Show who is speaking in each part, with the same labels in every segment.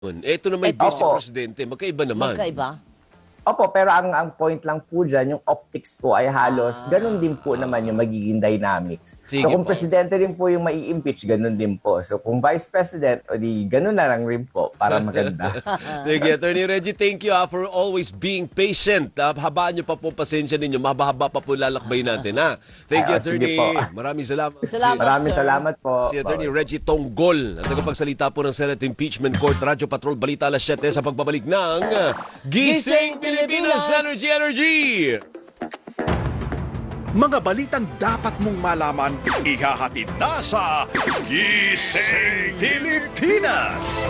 Speaker 1: Ito na may vice presidente, magkaiba naman.
Speaker 2: Magkaiba?
Speaker 3: Opo, pero ang point lang po dyan, yung optics po ay halos ganun din po naman yung magiging dynamics.
Speaker 1: Sige
Speaker 3: so kung
Speaker 1: po.
Speaker 3: presidente rin po yung mai-impeach, ganun din po. So kung vice president, o di ganun na lang rin po para maganda.
Speaker 1: Sige, Attorney Reggie, thank you for always being patient. Habaan niyo pa po, pasensya ninyo. Mahaba pa po lalakbay natin. Thank you,
Speaker 3: sige
Speaker 1: Attorney.
Speaker 3: po.
Speaker 1: Maraming salamat.
Speaker 3: Maraming salamat po.
Speaker 1: Si Attorney Reggie Tonggol, na tagapagsalita po ng Senate Impeachment Court, Radyo Patrol, Balita alas 7 sa pagbabalik ng Gising Pilipinas Energy!
Speaker 4: Mga balitang dapat mong malaman, ihahatid na sa Gising Pilipinas!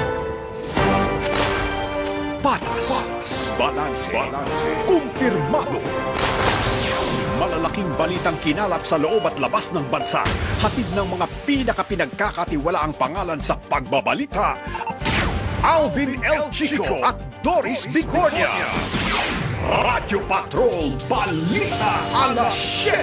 Speaker 4: Patas, balanse, kumpirmado. Malalaking balitang kinalap sa loob at labas ng bansa. Hatid ng mga pinakapinagkakatiwalaang pangalan sa pagbabalita. Alvin L. Chico at Doris Bigornia. Radyo Patrol Balita alas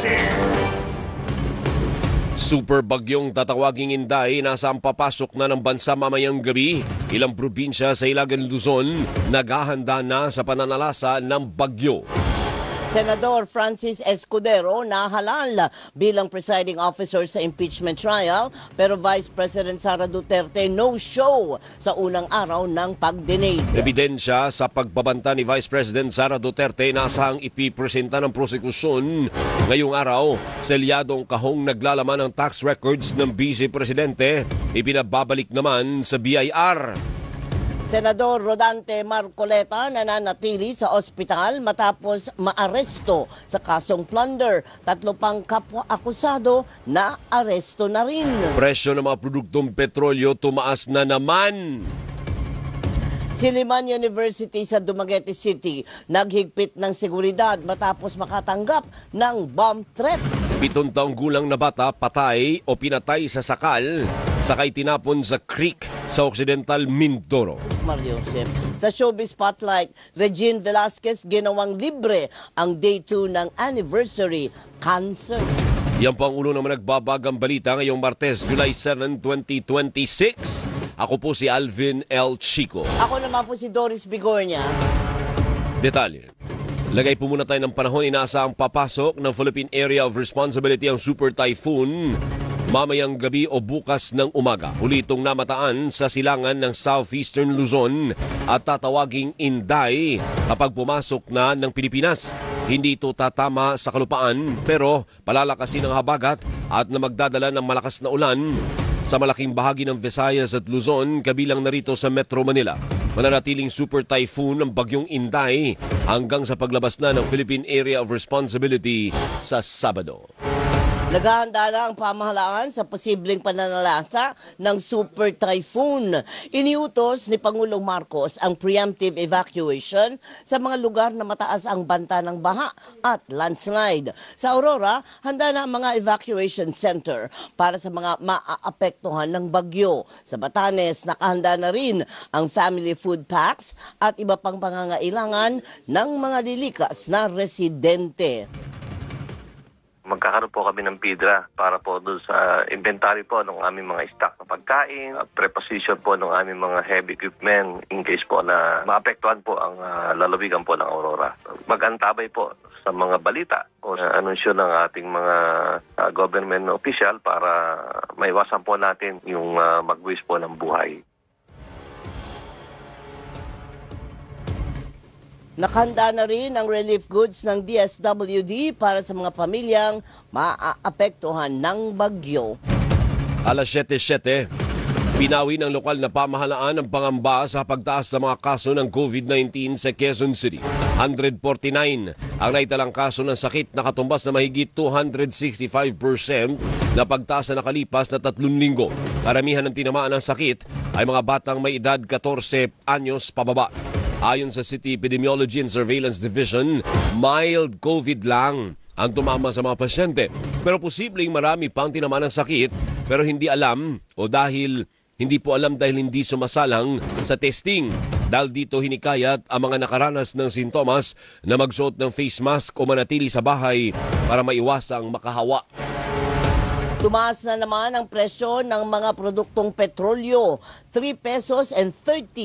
Speaker 4: 7.
Speaker 1: Super bagyong tatawaging Inday nasa ang papasok na ng bansa mamayang gabi. Ilang probinsya sa Ilagan, Luzon naghahanda na sa pananalasa ng bagyo.
Speaker 2: Senador Francis Escudero nahalal bilang presiding officer sa impeachment trial, pero Vice President Sara Duterte no-show sa unang araw ng pagdinig.
Speaker 1: Ebidensya sa pagbabanta ni Vice President Sara Duterte nasahang ipipresenta ng prosekusyon ngayong araw. Selyadong kahong naglalaman ng tax records ng Vice Presidente, ipinababalik naman sa BIR.
Speaker 2: Senador Rodante Marcoleta nananatili sa ospital matapos maaresto sa kasong plunder. 3 pang kapwa-akusado na aresto na rin.
Speaker 1: Presyo ng mga produktong petrolyo tumaas na naman.
Speaker 2: Silliman University sa Dumaguete City naghigpit ng seguridad matapos makatanggap ng bomb threat.
Speaker 1: 7 taong gulang na bata patay o pinatay sa sakal sakay tinapon sa creek sa Occidental Mindoro.
Speaker 2: Mario Joseph. Sa Showbiz Spotlight, Regine Velasquez ginawang libre ang day 2 ng anniversary concert.
Speaker 1: Yan po ang ulo naman nagbabagang balita ngayong Martes, July 7, 2026. Ako po si Alvin L. Chico.
Speaker 2: Ako naman po si Doris Bigornia.
Speaker 1: Detalye. Lagay po muna tayo ng panahon. Inaasahang papasok ng Philippine Area of Responsibility ang Super Typhoon mamayang gabi o bukas ng umaga. Huli itong namataan sa silangan ng Southeastern Luzon at tatawaging Inday kapag pumasok na ng Pilipinas. Hindi ito tatama sa kalupaan pero palalakasin ang habagat at na magdadala ng malakas na ulan sa malaking bahagi ng Visayas at Luzon, kabilang narito sa Metro Manila. Mananatiling super typhoon ang bagyong Inday hanggang sa paglabas na ng Philippine Area of Responsibility sa Sabado.
Speaker 2: Naghahanda na ang pamahalaan sa posibleng pananalasa ng super typhoon. Iniutos ni Pangulong Marcos ang preemptive evacuation sa mga lugar na mataas ang banta ng baha at landslide. Sa Aurora, handa na ang mga evacuation center para sa mga maaapektuhan ng bagyo. Sa Batanes, nakahanda na rin ang family food packs at iba pang pangangailangan ng mga lilikas na residente.
Speaker 5: Magkakaroon po kami ng PIDRA para po doon sa inventory po ng aming mga stock na pagkain, preposition po ng aming mga heavy equipment in case po na maapektuhan po ang lalawigan po ng Aurora. Mag-antabay po sa mga balita o anunsyo ng ating mga government official para maiwasan po natin yung magwis po ng buhay.
Speaker 2: Nakahanda na rin ang relief goods ng DSWD para sa mga pamilyang maaapektuhan ng bagyo.
Speaker 1: Alas 7:07, pinawi ng lokal na pamahalaan ang pangamba sa pagtaas ng mga kaso ng COVID-19 sa Quezon City. 149 ang naitalang kaso ng sakit na katumbas na mahigit 265% na pagtaas na nakalipas na 3 linggo. Karamihan ng tinamaan ng sakit ay mga batang may edad 14 anyos pababa. Ayon sa City Epidemiology and Surveillance Division, mild COVID lang ang tumama sa mga pasyente. Pero posibleng marami pang tinamaan ng sakit pero hindi alam o hindi hindi sumasalang sa testing. Dahil dito hinikayat ang mga nakaranas ng sintomas na magsuot ng face mask o manatili sa bahay para maiwasang makahawa.
Speaker 2: Tumaas na naman ang presyo ng mga produktong petrolyo, 3 pesos and 30